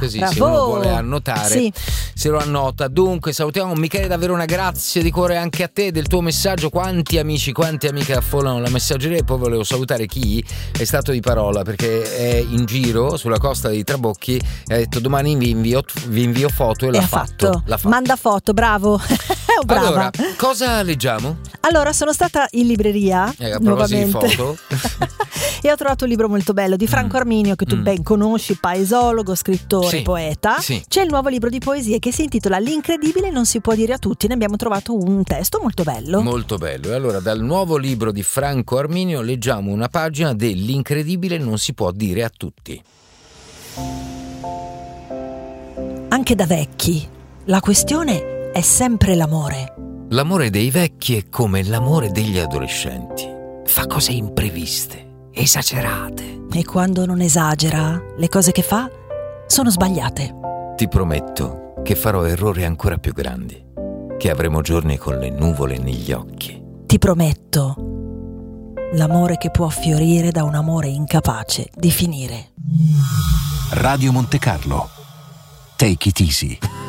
così bravo. se uno vuole annotare, sì, se lo annota. Dunque salutiamo Michele, davvero una grazie di cuore anche a te del tuo messaggio. Quanti amici, quante amiche affollano la messaggeria. E poi volevo salutare chi è stato di parola, perché è in giro sulla costa dei Trabocchi e ha detto domani vi invio foto, e l'ha fatto. Manda foto, bravo. Brava. Allora, cosa leggiamo? Allora, sono stata in libreria A proposito di nuovamente foto e ho trovato un libro molto bello di Franco Arminio, che tu ben conosci, paesologo, scrittore, Sì, poeta. sì. C'è il nuovo libro di poesie che si intitola L'incredibile non si può dire a tutti. Ne abbiamo trovato un testo molto bello. Molto bello. E allora dal nuovo libro di Franco Arminio leggiamo una pagina dell'incredibile non si può dire a tutti. Anche da vecchi la questione è sempre l'amore. L'amore dei vecchi è come l'amore degli adolescenti. Fa cose impreviste, esagerate. E quando non esagera, le cose che fa sono sbagliate. Ti prometto che farò errori ancora più grandi, che avremo giorni con le nuvole negli occhi. Ti prometto l'amore che può fiorire da un amore incapace di finire. Radio Monte Carlo. Take it easy.